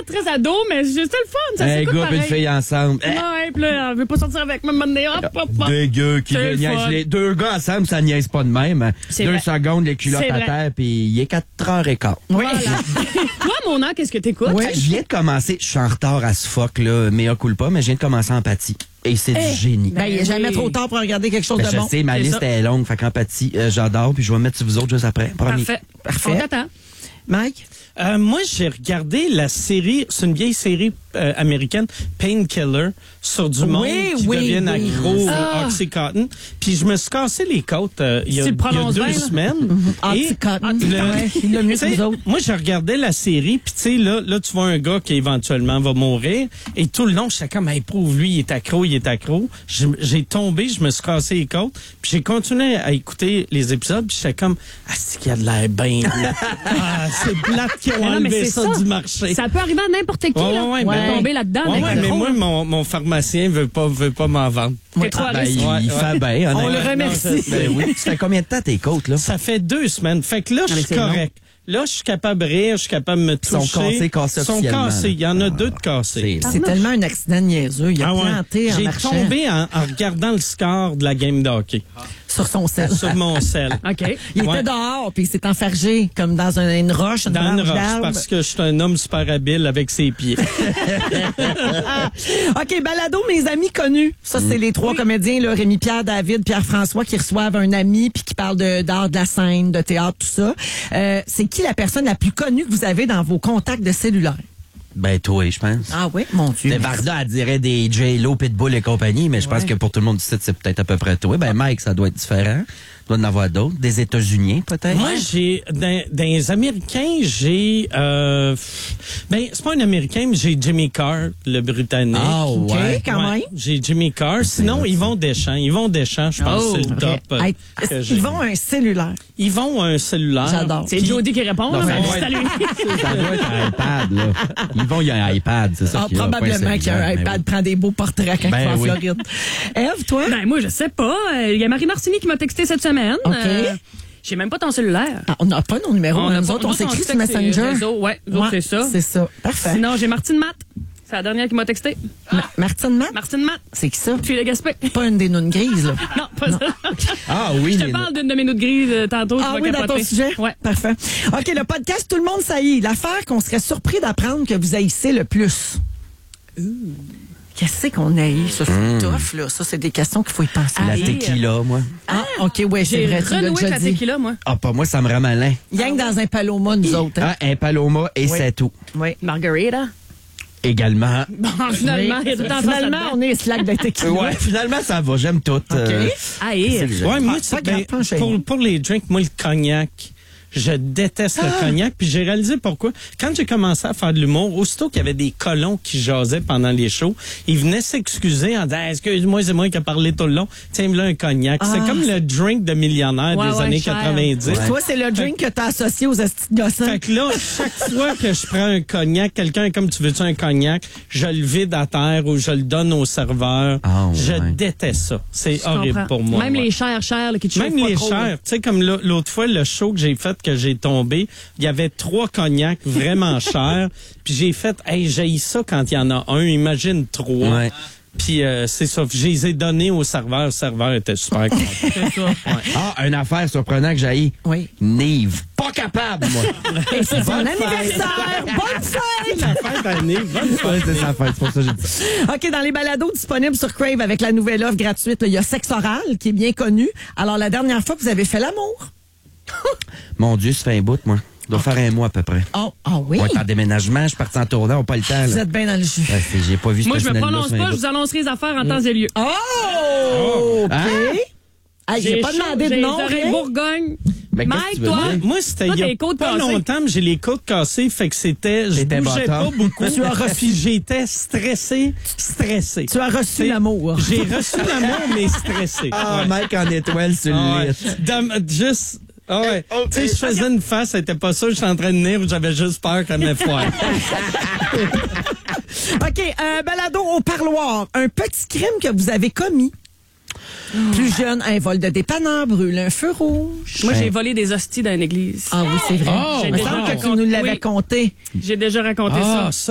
très ado, mais c'était le fun. Ça Un s'écoute gars et pareil. une fille ensemble. Ouais, puis là, elle veut pas sortir avec moi, maintenant. Hop, hop, hop. Deux gars qui C'est le niaisent fun. les deux gars ensemble, ça niaise pas de même. C'est 2 vrai. secondes, les culottes C'est à vrai. terre, puis il est 4h15. Oui. Voilà. Toi, mon an, qu'est-ce que t'écoutes? Oui. Je viens de commencer, je suis en retard à ce fuck, là, mea culpa, mais je viens de commencer Empathie. Et c'est du génie. Ben, il n'est jamais oui. trop tard pour regarder quelque chose Ben, de je bon. sais, ma c'est liste ça. est longue, fait qu'Empathie, j'adore, puis je vais mettre sur vous autres juste après. Promis. Parfait. Parfait. On t'attend. Mike? Moi, j'ai regardé la série, c'est une vieille série américaine, Painkiller, sur du monde qui deviennent accro au Oxycontin. Puis je me suis cassé les côtes il y a Tu le prononces 2 bien, là? semaines. Oxycontin. le- Ouais, il l'a mieux que Tu sais, nous autres. moi, je regardais la série, puis tu sais, là, tu vois un gars qui éventuellement va mourir, et tout le long, j'étais comme, hey, prouve lui, il est accro. J'ai tombé, je me suis cassé les côtes, puis j'ai continué à écouter les épisodes, puis j'étais comme, ah, c'est qu'il y a de l'air bien. C'est plate qu'ils ont Mais non, mais enlevé c'est ça du marché. Ça peut arriver à n'importe qui, là. Ouais, de ben tomber là-dedans. Ouais, avec mais le moi, gros. mon pharmacien veut pas m'en vendre. T'es trop à Ben, risque. il fait bien, On le honnêtement. remercie. Ben oui. Ça fait combien de temps tes côtes, là? Ça fait 2 semaines. Fait que là, je mais suis c'est long. correct. Là, je suis capable de rire, je suis capable de me Ils sont toucher. cassés Ils sont officiellement, cassés. là. Il y en a 2 de cassés. C'est tellement un accident niaiseux. Il a Ah ouais. planté en J'ai marchant tombé en regardant le score de la game de hockey sur son sel. sur mon sel. OK. Il Ouais. était dehors, puis il s'est enfargé comme dans une roche, une Dans une branche roche, d'arbre. parce que je suis un homme super habile avec ses pieds. OK, balado, mes amis connus. Ça, c'est les 3 comédiens, là, Rémi Pierre, David, Pierre-François, qui reçoivent un ami puis qui parlent d'art de la scène, de théâtre, tout ça. C'est qui la personne la plus connue que vous avez dans vos contacts de cellulaire? Ben, toi, je pense. Ah oui, mon Dieu. De Varda, elle dirait des J-Lo, Pitbull et compagnie, mais je pense que pour tout le monde du site, c'est peut-être à peu près toi. Ben, Mike, ça doit être différent. Il doit en avoir d'autres. Des États-Unis, peut-être. Moi, j'ai dans les Américains, j'ai ben c'est pas un Américain, mais j'ai Jimmy Carr, le Britannique. Ah, OK, ouais. quand même. J'ai Jimmy Carr. Sinon, Yvon Deschamps. Yvon Deschamps, je pense que c'est le top. Hey, que j'ai. ils vont un cellulaire. Ils vont un cellulaire. J'adore. C'est Jody qui répond, là, Non, mais ça doit salut. Ça doit être un iPad, là. Ils vont, il y a un iPad, c'est ça. Ah, qu'il y a, probablement pas un qu'il y a un cellulaire, mais iPad, prend des beaux portraits quand Ben il va en oui. Floride. Ève, toi? Ben, moi, je sais pas. Il y a Marie Martini qui m'a texté cette semaine. OK. J'ai même pas ton cellulaire. Ah, on n'a pas nos numéros. a Nous pas- autres, on nous s'écrit texte, sur Messenger. c'est réseau. Ouais, nous autres, c'est ça. C'est ça. Parfait. Sinon, j'ai Martine Matt. C'est la dernière qui m'a texté. Martine Matt? Martine Matt. C'est qui ça? Fille de Gaspé. Pas une des nounes grises, là. Non, pas ça. Ah oui, Je te mais parle d'une de mes notes grises tantôt. Ah tu vas oui, dans ton capoter. sujet? Ouais. Parfait. OK, le podcast, tout le monde, ça y est. L'affaire qu'on serait surpris d'apprendre que vous haïssez le plus. Qu'est-ce qu'on haït? Ça, c'est tough, là. Ça, c'est des questions qu'il faut y penser. la Aïe. tequila, moi. Ah, OK, ouais, c'est J'ai vrai. Tu l'as renoué déjà avec la dit. tequila, moi. Ah, pas moi, ça me rend malin. Gang dans un paloma, nous autres. Hein? Ah, un paloma et Oui. c'est tout. Oui. Margarita. Également. Bon, finalement, il y a tout le temps Finalement, on est slack de tequila. Ouais, finalement, ça va. J'aime tout. Aïe. Ouais, moi, pas grave, pas un chez nous. pour les drinks, moi, le cognac, je déteste le cognac. Puis j'ai réalisé pourquoi. Quand j'ai commencé à faire de l'humour, aussitôt qu'il y avait des colons qui jasaient pendant les shows, ils venaient s'excuser en disant « Excuse-moi, c'est moi qui ai parlé tout le long. Tiens, là un cognac. C'est comme le drink de millionnaire Ouais, des ouais, années cher. 90. Toi, c'est le drink que t'as associé aux astis de gossins. Fait que là, chaque fois que je prends un cognac, quelqu'un est comme tu veux-tu un cognac, je le vide à terre ou je le donne au serveur. Ah, ouais. Je déteste ça. C'est Je horrible comprends. pour moi. Même ouais. les chers là, qui te Même chauffent pas les trop, là. chers. Tu sais, comme l'autre fois, le show que j'ai fait, que j'ai tombé, il y avait 3 cognacs vraiment chers. Puis j'ai fait, hey, j'haïs ça quand il y en a un. Imagine 3. Ouais. Puis c'est ça. Je les ai donnés au serveur. Le serveur était super content. C'est ça. Ah, une affaire surprenante que j'ai. Oui. Nive. Pas capable, moi. Et c'est son Bonne anniversaire! Bonne fête! La fête année, bonne fête. Ouais, c'est sa fête. C'est pour ça que j'ai dit ça. OK, dans les balados disponibles sur Crave avec la nouvelle offre gratuite, là, il y a Sexe oral qui est bien connu. Alors, la dernière fois que vous avez fait l'amour? Mon Dieu, ça fait un bout, moi. Ça doit faire un mois à peu près. Oh, ah oui? On est en déménagement, je suis parti en tournée, on n'a pas le temps. Vous Là. êtes bien dans le jus. Ouais, j'ai pas vu Moi, je me personnellement, prononce ça fait un pas, je bout. vous annoncerai les affaires en temps et lieu. Oh! OK. Hein? Ah, j'ai pas chaud, demandé de j'ai nom, les oreilles rien. Bourgogne. Mais qu'est-ce que Mike, tu veux toi? dire? Moi, c'était Toi, il y a tes côtes pas cassées. longtemps, mais j'ai les côtes cassées, fait que c'était, je T'étais bougeais bâtard. pas beaucoup. Tu as reçu. Puis j'étais stressé. Tu as reçu C'est- l'amour. J'ai reçu l'amour, mais stressé. Ah, Ouais. Mike en étoile sur Ah le ouais. lit. Juste, ah ouais. Tu sais, je faisais une face, elle était pas sûre, j'étais en train de venir, j'avais juste peur qu'elle me foire. OK, balado au parloir. Un petit crime que vous avez commis. Plus jeune, un vol de dépanneur, brûle un feu rouge. Moi, j'ai volé des hosties dans une église. Ah oui, c'est vrai. Oh, Il me wow. semble que tu nous l'avais Oui. conté. J'ai déjà raconté Ah, ça.